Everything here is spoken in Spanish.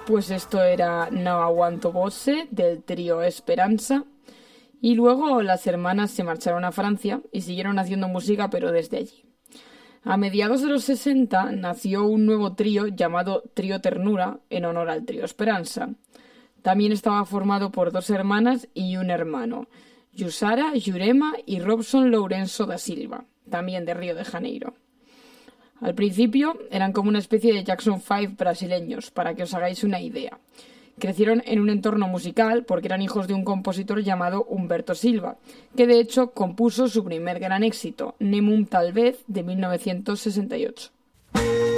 Pues esto era No Aguanto Voce del trío Esperanza. Y luego las hermanas se marcharon a Francia y siguieron haciendo música, pero desde allí. A mediados de los 60 nació un nuevo trío llamado Trío Ternura en honor al trío Esperanza. También estaba formado por 2 hermanas y un hermano, Yusara, Jurema y Robson Lourenço da Silva, también de Río de Janeiro. Al principio eran como una especie de Jackson 5 brasileños, para que os hagáis una idea. Crecieron en un entorno musical porque eran hijos de un compositor llamado Humberto Silva, que de hecho compuso su primer gran éxito, Nemum Tal Vez, de 1968.